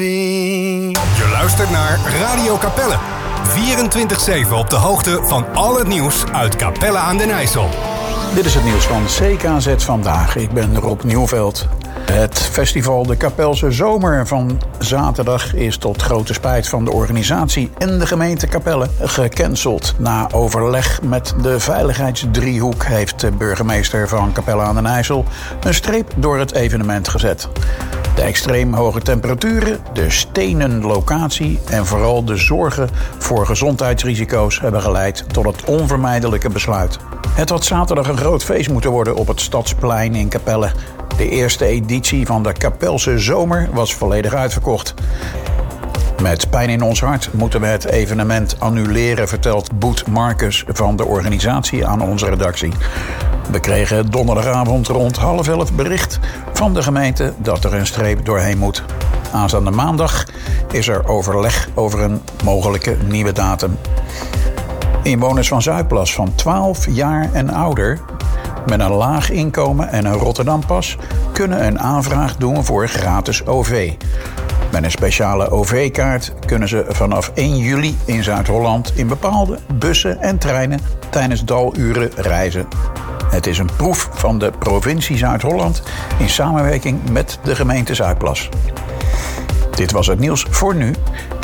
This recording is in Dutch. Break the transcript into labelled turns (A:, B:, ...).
A: Je luistert naar Radio Capelle. 24/7 op de hoogte van al het nieuws uit Capelle aan den IJssel.
B: Dit is het nieuws van CKZ Vandaag. Ik ben Rob Nieuwveld. Het festival De Capelse Zomer van zaterdag is tot grote spijt van de organisatie en de gemeente Capelle gecanceld. Na overleg met de veiligheidsdriehoek heeft de burgemeester van Capelle aan den IJssel een streep door het evenement gezet. De extreem hoge temperaturen, de stenen locatie en vooral de zorgen voor gezondheidsrisico's hebben geleid tot het onvermijdelijke besluit. Het had zaterdag een groot feest moeten worden op het Stadsplein in Capelle. De eerste editie van de Capelse Zomer was volledig uitverkocht. Met pijn in ons hart moeten we het evenement annuleren, vertelt Boet Marcus van de organisatie aan onze redactie. We kregen donderdagavond rond 10:30 bericht van de gemeente dat er een streep doorheen moet. Aanstaande maandag is er overleg over een mogelijke nieuwe datum. Inwoners van Zuidplas van 12 jaar en ouder met een laag inkomen en een Rotterdampas kunnen een aanvraag doen voor gratis OV. Met een speciale OV-kaart kunnen ze vanaf 1 juli in Zuid-Holland in bepaalde bussen en treinen tijdens daluren reizen. Het is een proef van de provincie Zuid-Holland in samenwerking met de gemeente Zuidplas. Dit was het nieuws voor nu.